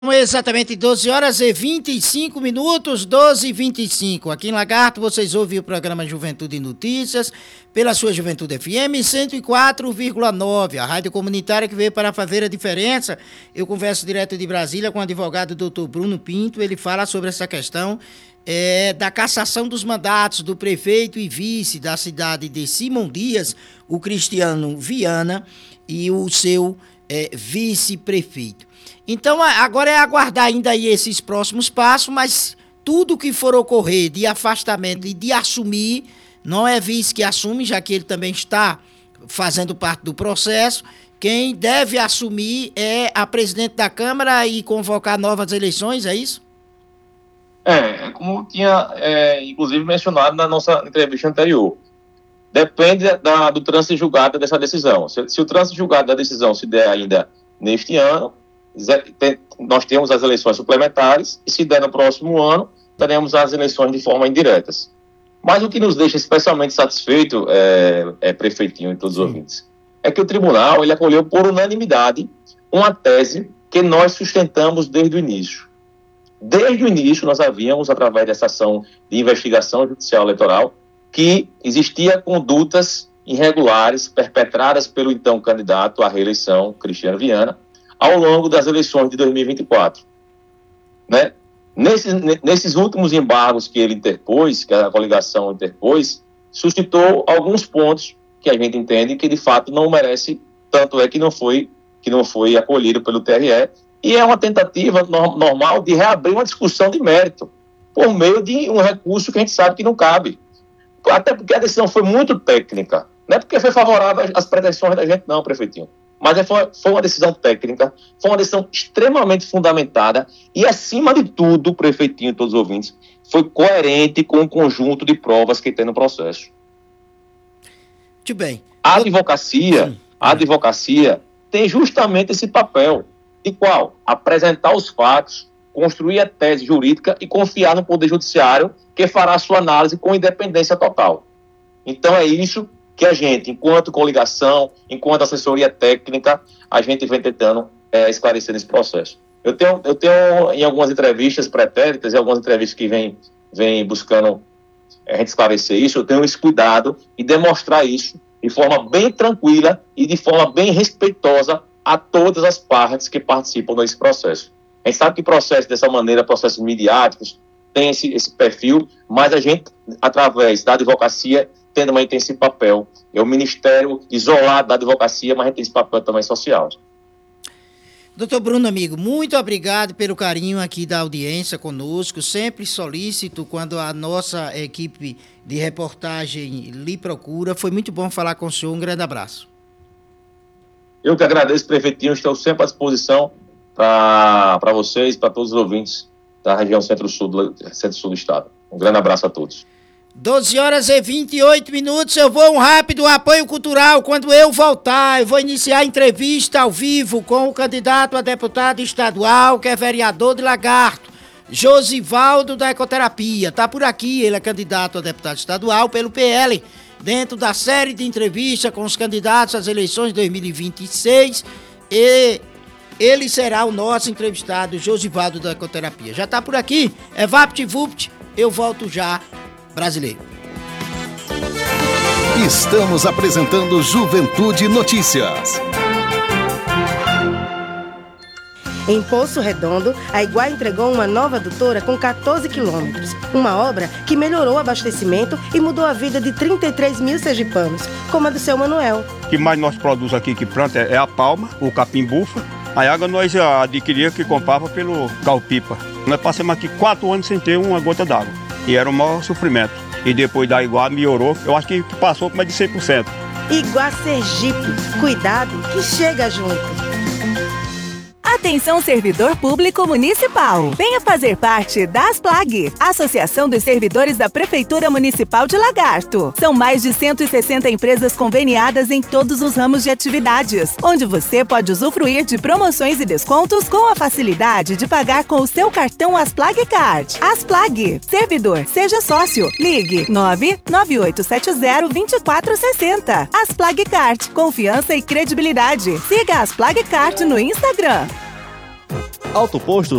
Exatamente 12 horas e 25 minutos, 12h25. Aqui em Lagarto vocês ouvem o programa Juventude e Notícias pela sua Juventude FM 104,9, a rádio comunitária que veio para fazer a diferença. Eu converso direto de Brasília com o advogado Dr. Bruno Pinto. Ele fala sobre essa questão da cassação dos mandatos do prefeito e vice da cidade de Simão Dias, o Cristiano Viana, e o seu vice-prefeito. Então, agora é aguardar ainda aí esses próximos passos, mas tudo que for ocorrer de afastamento e de assumir, não é vice que assume, já que ele também está fazendo parte do processo. Quem deve assumir é a presidente da Câmara e convocar novas eleições, é isso? Como tinha, inclusive, mencionado na nossa entrevista anterior. Depende do trânsito julgado dessa decisão. Se o trânsito julgado da decisão se der ainda neste ano, nós temos as eleições suplementares, e se der no próximo ano, teremos as eleições de forma indiretas. Mas o que nos deixa especialmente satisfeito, prefeitinho e todos os ouvintes, é que o tribunal ele acolheu por unanimidade uma tese que nós sustentamos desde o início. Desde o início, nós havíamos, através dessa ação de investigação judicial eleitoral, que existia condutas irregulares perpetradas pelo então candidato à reeleição, Cristiano Viana, ao longo das eleições de 2024. Né? Nesses últimos embargos que ele interpôs, que a coligação interpôs, suscitou alguns pontos que a gente entende que, de fato, não merece, tanto é que não foi acolhido pelo TRE, e é uma tentativa normal de reabrir uma discussão de mérito, por meio de um recurso que a gente sabe que não cabe. Até porque a decisão foi muito técnica, não é porque foi favorável às pretensões da gente, não, prefeitinho. Mas foi uma decisão técnica, foi uma decisão extremamente fundamentada e, acima de tudo, prefeitinho e todos os ouvintes, foi coerente com o conjunto de provas que tem no processo. Muito bem. A advocacia tem justamente esse papel, de qual? Apresentar os fatos, construir a tese jurídica e confiar no Poder Judiciário, que fará a sua análise com independência total. Então é isso que a gente, enquanto coligação, enquanto assessoria técnica, a gente vem tentando esclarecer esse processo. Eu tenho em algumas entrevistas pretéritas, em algumas entrevistas que vem buscando a gente esclarecer isso, eu tenho esse cuidado e demonstrar isso de forma bem tranquila e de forma bem respeitosa a todas as partes que participam desse processo. A gente sabe que processo dessa maneira, processos midiáticos, tem esse perfil, mas a gente, através da advocacia, também tem esse papel. É o ministério isolado da advocacia, mas a gente tem esse papel também social. Doutor Bruno, amigo, muito obrigado pelo carinho aqui da audiência conosco, sempre solícito quando a nossa equipe de reportagem lhe procura. Foi muito bom falar com o senhor, um grande abraço. Eu que agradeço, prefeitinho, estou sempre à disposição para vocês, para todos os ouvintes da região centro-sul do estado. Um grande abraço a todos. 12 horas e 28 minutos, eu vou um rápido apoio cultural. Quando eu voltar, eu vou iniciar a entrevista ao vivo com o candidato a deputado estadual, que é vereador de Lagarto, Josivaldo da Ecoterapia. Tá por aqui, ele é candidato a deputado estadual pelo PL, dentro da série de entrevistas com os candidatos às eleições de 2026, e ele será o nosso entrevistado, Josivaldo da Ecoterapia. Já tá por aqui, é VaptVupt, eu volto já. Brasileiro. Estamos apresentando Juventude Notícias. Em Poço Redondo, a Iguá entregou uma nova adutora com 14 quilômetros. Uma obra que melhorou o abastecimento e mudou a vida de 33 mil sergipanos, como a do seu Manuel. O que mais nós produzimos aqui que planta é a palma, o capim-bufa. A água nós adquiríamos que comprava pelo carro-pipa. Nós passamos aqui 4 anos sem ter uma gota d'água. E era o maior sofrimento. E depois da Iguá melhorou, eu acho que passou por mais de 100%. Iguá Sergipe, cuidado que chega junto. Atenção, servidor público municipal. Venha fazer parte da ASPLAG, Associação dos Servidores da Prefeitura Municipal de Lagarto. São mais de 160 empresas conveniadas em todos os ramos de atividades, onde você pode usufruir de promoções e descontos com a facilidade de pagar com o seu cartão ASPLAG Card. ASPLAG, servidor, seja sócio. Ligue 99870-2460. ASPLAG Card, confiança e credibilidade. Siga a ASPLAG Card no Instagram. Autoposto